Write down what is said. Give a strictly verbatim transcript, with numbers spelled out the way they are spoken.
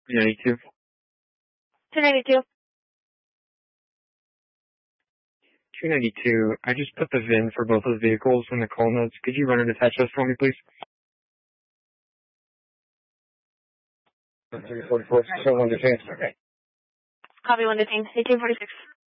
two ninety-two. two ninety-two. two ninety-two. I just put the V I N for both of the vehicles in the call notes. Could you run and attach those for me, please? three forty-four, so one detained. Okay. Copy one detained. eighteen forty-six.